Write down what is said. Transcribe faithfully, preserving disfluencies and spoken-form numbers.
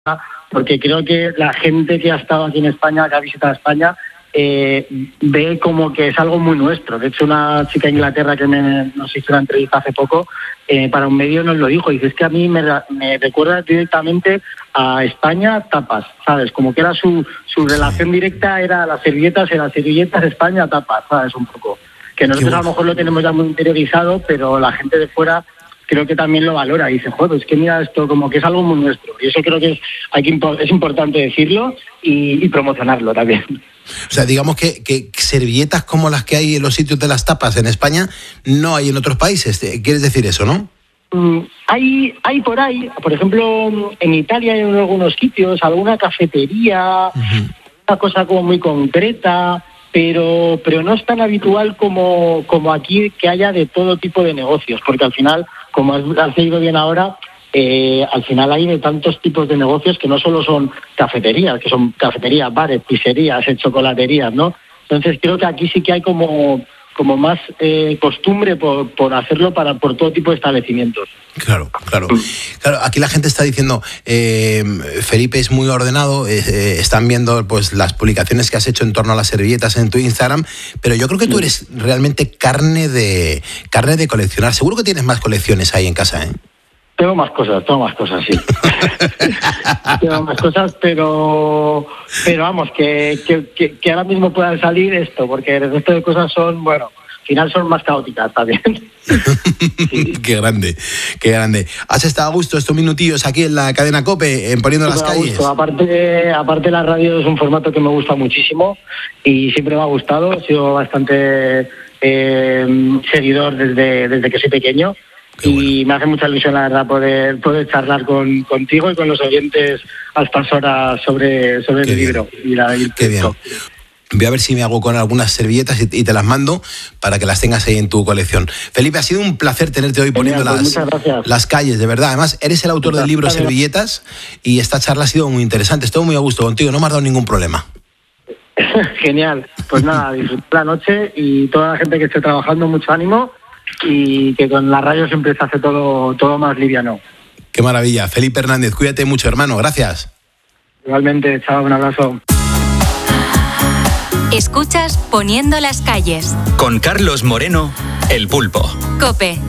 porque creo que la gente que ha estado aquí en España, que ha visitado España, eh, ve como que es algo muy nuestro. De hecho, una chica de Inglaterra que me, nos hizo una entrevista hace poco, eh, para un medio nos lo dijo, dice, es que a mí me, me recuerda directamente a España tapas, ¿sabes? Como que era su, su relación directa, era las servilletas, eran servilletas, España tapas, ¿sabes? Un poco. Que nosotros a lo mejor lo tenemos ya muy interiorizado, pero la gente de fuera creo que también lo valora y dice, joder, es que mira esto, como que es algo muy nuestro. Y eso creo que es, hay que, es importante decirlo y, y promocionarlo también. O sea, digamos que, que servilletas como las que hay en los sitios de las tapas en España no hay en otros países. ¿Quieres decir eso, no? Mm, hay, hay por ahí, por ejemplo, en Italia hay en algunos sitios, alguna cafetería, uh-huh. una cosa como muy concreta, pero pero no es tan habitual como, como aquí, que haya de todo tipo de negocios, porque al final, como has, has leído bien ahora, eh, al final hay de tantos tipos de negocios que no solo son cafeterías, que son cafeterías, bares, pizzerías, chocolaterías, ¿no? Entonces creo que aquí sí que hay como, como más eh, costumbre por, por hacerlo para por todo tipo de establecimientos. Claro, claro. Claro, aquí la gente está diciendo, eh, Felipe es muy ordenado, eh, están viendo pues las publicaciones que has hecho en torno a las servilletas en tu Instagram, pero yo creo que tú eres realmente carne de carne de coleccionar. Seguro que tienes más colecciones ahí en casa, ¿eh? Tengo más cosas, tengo más cosas, sí. tengo más cosas, pero pero vamos, que, que, que, que ahora mismo puedan salir esto, porque el resto de cosas son, bueno, al final son más caóticas también. Sí. Qué grande, qué grande. ¿Has estado a gusto estos minutillos aquí en la cadena COPE, en Poniendo las Calles? Gusto. Aparte, aparte la radio es un formato que me gusta muchísimo y siempre me ha gustado. He sido bastante eh, seguidor desde, desde que soy pequeño. Qué y bueno. Me hace mucha ilusión, la verdad, poder poder charlar con, contigo y con los oyentes a estas horas sobre, sobre el libro. Y la, y el Qué bien. Voy a ver si me hago con algunas servilletas y, y te las mando para que las tengas ahí en tu colección. Felipe, ha sido un placer tenerte hoy poniendo Genial, pues las, las calles, de verdad. Además, eres el autor muchas del libro gracias. Servilletas y esta charla ha sido muy interesante. Estoy muy a gusto contigo, no me has dado ningún problema. Genial. Pues nada, disfrutar la noche y toda la gente que esté trabajando, mucho ánimo y que con la radio siempre se hace todo, todo más liviano. Qué maravilla. Felipe Hernández, cuídate mucho, hermano. Gracias. Igualmente, chao, un abrazo. Escuchas Poniendo las Calles. Con Carlos Moreno, El Pulpo. COPE,